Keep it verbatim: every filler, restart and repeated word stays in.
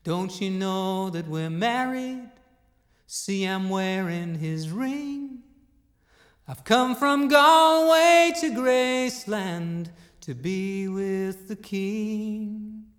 Don't you know that we're married? See, I'm wearing his ring. I've come from Galway to Graceland to be with the King.